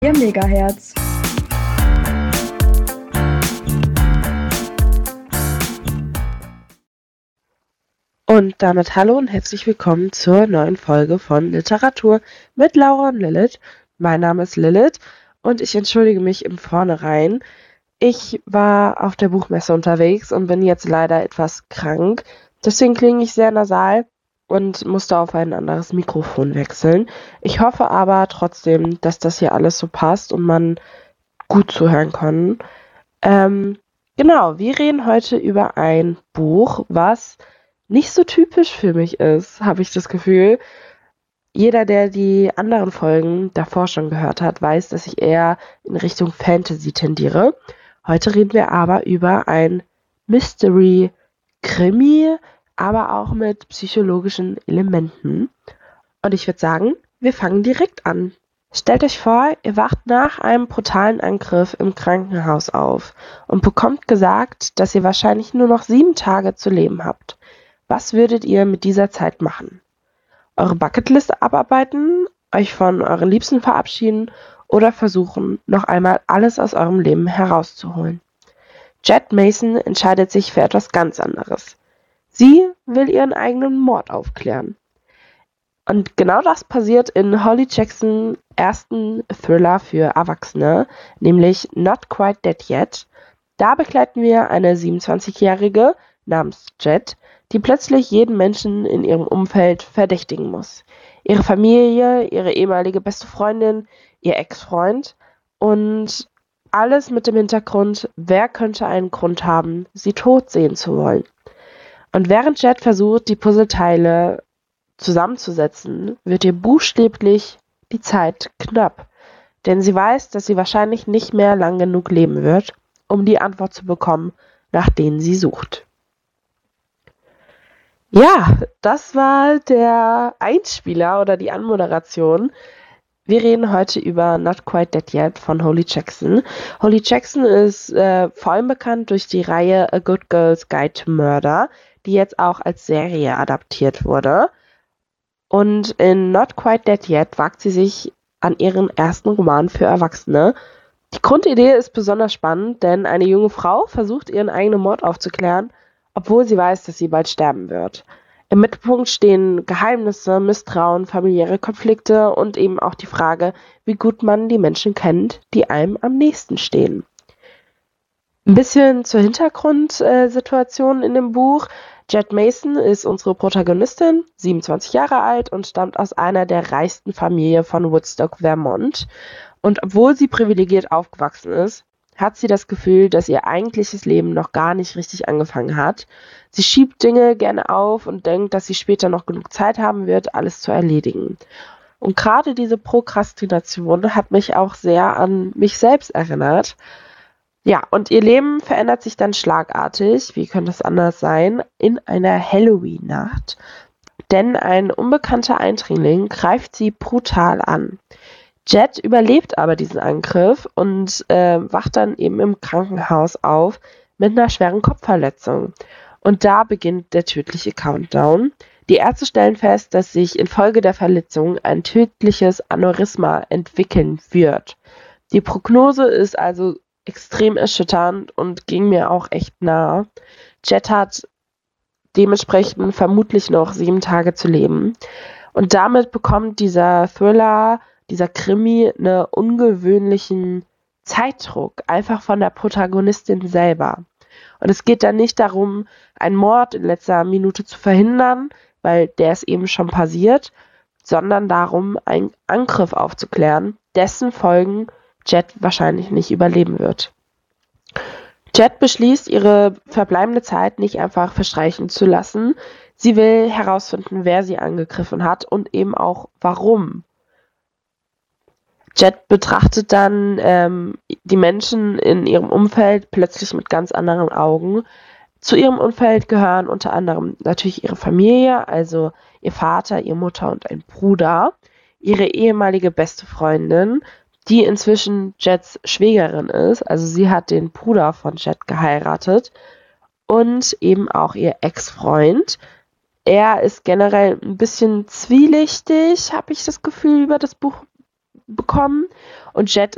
Ihr Megaherz. Und damit hallo und herzlich willkommen zur neuen Folge von Literatur mit Laura und Lilith. Mein Name ist Lilith und ich entschuldige mich im Vornherein. Ich war auf der Buchmesse unterwegs und bin jetzt leider etwas krank. Deswegen klinge ich sehr nasal und musste auf ein anderes Mikrofon wechseln. Ich hoffe aber trotzdem, dass das hier alles so passt und man gut zuhören kann. Genau, wir reden heute über ein Buch, was nicht so typisch für mich ist, habe ich das Gefühl. Jeder, der die anderen Folgen davor schon gehört hat, weiß, dass ich eher in Richtung Fantasy tendiere. Heute reden wir aber über ein Mystery-Krimi, aber auch mit psychologischen Elementen. Und ich würde sagen, wir fangen direkt an. Stellt euch vor, ihr wacht nach einem brutalen Angriff im Krankenhaus auf und bekommt gesagt, dass ihr wahrscheinlich nur noch 7 Tage zu leben habt. Was würdet ihr mit dieser Zeit machen? Eure Bucketliste abarbeiten, euch von euren Liebsten verabschieden oder versuchen, noch einmal alles aus eurem Leben herauszuholen? Jet Mason entscheidet sich für etwas ganz anderes. Sie will ihren eigenen Mord aufklären. Und genau das passiert in Holly Jacksons ersten Thriller für Erwachsene, nämlich Not Quite Dead Yet. Da begleiten wir eine 27-Jährige namens Jet, die plötzlich jeden Menschen in ihrem Umfeld verdächtigen muss. Ihre Familie, ihre ehemalige beste Freundin, ihr Ex-Freund und alles mit dem Hintergrund, wer könnte einen Grund haben, sie tot sehen zu wollen. Und während Jet versucht, die Puzzleteile zusammenzusetzen, wird ihr buchstäblich die Zeit knapp, denn sie weiß, dass sie wahrscheinlich nicht mehr lang genug leben wird, um die Antwort zu bekommen, nach denen sie sucht. Ja, das war der Einspieler oder die Anmoderation. Wir reden heute über Not Quite Dead Yet von Holly Jackson. Holly Jackson ist vor allem bekannt durch die Reihe A Good Girl's Guide to Murder, die jetzt auch als Serie adaptiert wurde. Und in Not Quite Dead Yet wagt sie sich an ihren ersten Roman für Erwachsene. Die Grundidee ist besonders spannend, denn eine junge Frau versucht, ihren eigenen Mord aufzuklären, obwohl sie weiß, dass sie bald sterben wird. Im Mittelpunkt stehen Geheimnisse, Misstrauen, familiäre Konflikte und eben auch die Frage, wie gut man die Menschen kennt, die einem am nächsten stehen. Ein bisschen zur Hintergrundsituation in dem Buch. Jet Mason ist unsere Protagonistin, 27 Jahre alt und stammt aus einer der reichsten Familien von Woodstock, Vermont. Und obwohl sie privilegiert aufgewachsen ist, hat sie das Gefühl, dass ihr eigentliches Leben noch gar nicht richtig angefangen hat. Sie schiebt Dinge gerne auf und denkt, dass sie später noch genug Zeit haben wird, alles zu erledigen. Und gerade diese Prokrastination hat mich auch sehr an mich selbst erinnert. Ja, und ihr Leben verändert sich dann schlagartig, wie könnte es anders sein, in einer Halloween-Nacht. Denn ein unbekannter Eindringling greift sie brutal an. Jet überlebt aber diesen Angriff und wacht dann eben im Krankenhaus auf mit einer schweren Kopfverletzung. Und da beginnt der tödliche Countdown. Die Ärzte stellen fest, dass sich infolge der Verletzung ein tödliches Aneurysma entwickeln wird. Die Prognose ist also extrem erschütternd und ging mir auch echt nah. Jet hat dementsprechend vermutlich noch 7 Tage zu leben. Und damit bekommt dieser Thriller, dieser Krimi, einen ungewöhnlichen Zeitdruck, einfach von der Protagonistin selber. Und es geht dann nicht darum, einen Mord in letzter Minute zu verhindern, weil der ist eben schon passiert, sondern darum, einen Angriff aufzuklären, dessen Folgen Jet wahrscheinlich nicht überleben wird. Jet beschließt, ihre verbleibende Zeit nicht einfach verstreichen zu lassen. Sie will herausfinden, wer sie angegriffen hat und eben auch warum. Jet betrachtet dann die Menschen in ihrem Umfeld plötzlich mit ganz anderen Augen. Zu ihrem Umfeld gehören unter anderem natürlich ihre Familie, also ihr Vater, ihre Mutter und ein Bruder, ihre ehemalige beste Freundin, die inzwischen Jets Schwägerin ist, also sie hat den Bruder von Jet geheiratet, und eben auch ihr Ex-Freund. Er ist generell ein bisschen zwielichtig, habe ich das Gefühl, über das Buch bekommen. Und Jet